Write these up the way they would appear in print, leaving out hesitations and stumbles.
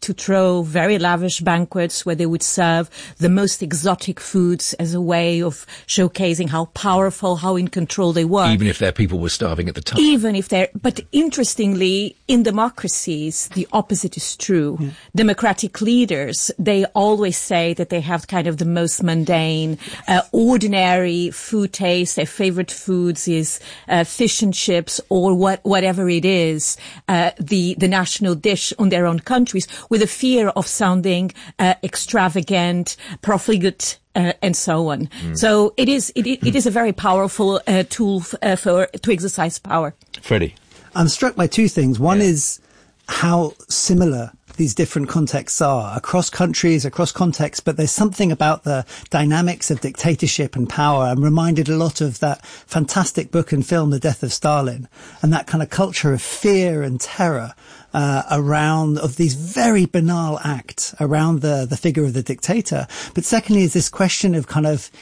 to throw very lavish banquets where they would serve the most exotic foods as a way of showcasing how powerful, how in control they were. Even if their people were starving at the time. But interestingly, in democracies, the opposite is true. Yeah. Democratic leaders, they always say that they have kind of the most mundane, ordinary food taste. Their favorite foods is fish and chips or whatever it is, the national dish on their own countries, with a fear of sounding extravagant, profligate, and so on. So it is a very powerful tool to exercise power. Freddie, I'm struck by two things. One is how similar these different contexts are across countries, across contexts, but there's something about the dynamics of dictatorship and power. I'm reminded a lot of that fantastic book and film, The Death of Stalin, and that kind of culture of fear and terror around of these very banal acts around the figure of the dictator. But secondly is this question of kind of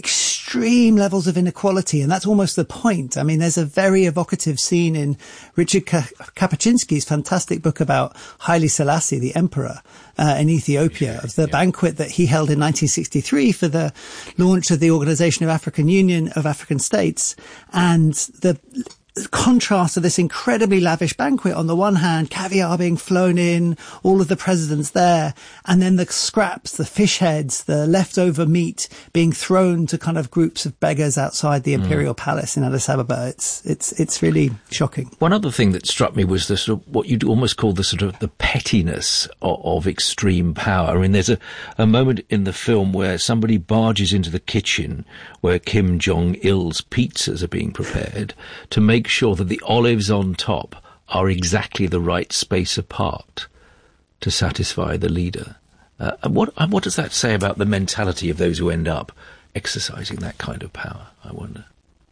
extreme levels of inequality. And that's almost the point. I mean, there's a very evocative scene in Richard Kapuscinski's fantastic book about Haile Selassie, the emperor, in Ethiopia, of the banquet that he held in 1963 for the launch of the Organization of African Union of African States. And the contrast of this incredibly lavish banquet, on the one hand, caviar being flown in, all of the presidents there, and then the scraps, the fish heads, the leftover meat being thrown to kind of groups of beggars outside the imperial palace in Addis Ababa. It's really shocking. One other thing that struck me was the sort of what you'd almost call the sort of the pettiness of extreme power. I mean, there's a moment in the film where somebody barges into the kitchen where Kim Jong-il's pizzas are being prepared to make sure that the olives on top are exactly the right space apart to satisfy the leader. And what does that say about the mentality of those who end up exercising that kind of power, I wonder?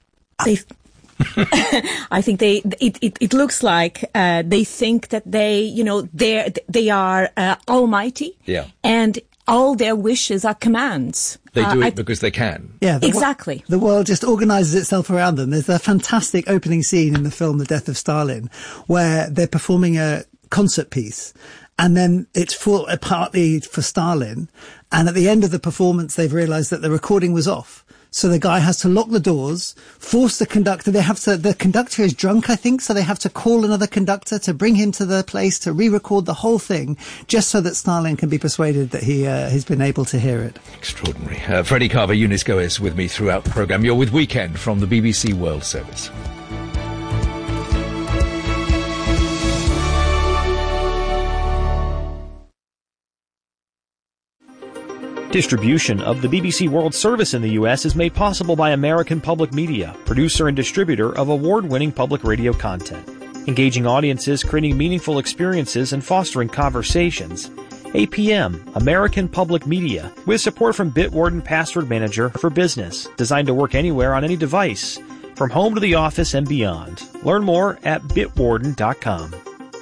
I think it looks like they think that they are almighty, and all their wishes are commands. They do it because they can. Yeah, exactly. The world just organises itself around them. There's a fantastic opening scene in the film The Death of Stalin where they're performing a concert piece, and then it's partly for Stalin, and at the end of the performance they've realised that the recording was off. So the guy has to lock the doors, force the conductor. The conductor is drunk, I think, so they have to call another conductor to bring him to the place to re-record the whole thing, just so that Stalin can be persuaded that he has been able to hear it. Extraordinary. Freddie Carver, Eunice Goes with me throughout the programme. You're with Weekend from the BBC World Service. Distribution of the BBC World Service in the U.S. is made possible by American Public Media, producer and distributor of award-winning public radio content. Engaging audiences, creating meaningful experiences, and fostering conversations. APM, American Public Media, with support from Bitwarden Password Manager for Business, designed to work anywhere on any device, from home to the office and beyond. Learn more at bitwarden.com.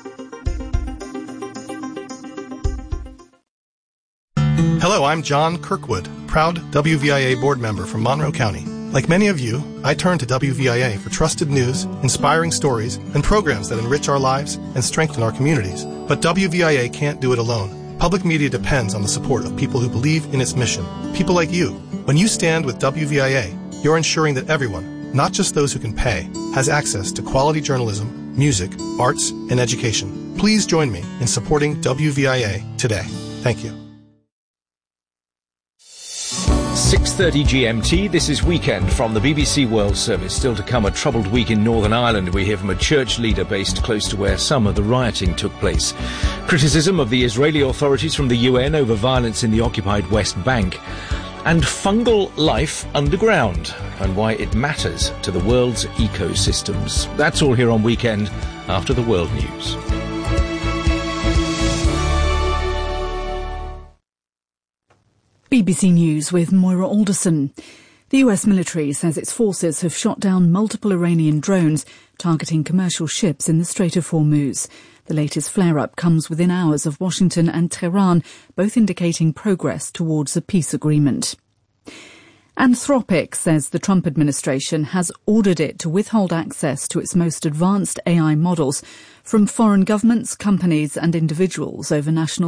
Hello, I'm John Kirkwood, proud WVIA board member from Monroe County. Like many of you, I turn to WVIA for trusted news, inspiring stories, and programs that enrich our lives and strengthen our communities. But WVIA can't do it alone. Public media depends on the support of people who believe in its mission. People like you. When you stand with WVIA, you're ensuring that everyone, not just those who can pay, has access to quality journalism, music, arts, and education. Please join me in supporting WVIA today. Thank you. 6:30 GMT, this is Weekend from the BBC World Service. Still to come, a troubled week in Northern Ireland. We hear from a church leader based close to where some of the rioting took place. Criticism of the Israeli authorities from the UN over violence in the occupied West Bank. And fungal life underground, and why it matters to the world's ecosystems. That's all here on Weekend after the World News. BBC News with Moira Alderson. The US military says its forces have shot down multiple Iranian drones targeting commercial ships in the Strait of Hormuz. The latest flare-up comes within hours of Washington and Tehran, both indicating progress towards a peace agreement. Anthropic says the Trump administration has ordered it to withhold access to its most advanced AI models from foreign governments, companies and individuals over national